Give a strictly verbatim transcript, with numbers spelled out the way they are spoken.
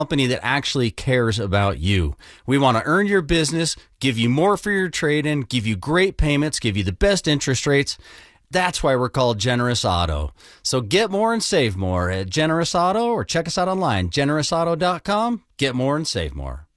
company that actually cares about you. We want to earn your business, give you more for your trade-in, give you great payments, give you the best interest rates. That's why we're called Generous Auto. So get more and save more at Generous Auto, or check us out online, generous auto dot com. Get more and save more.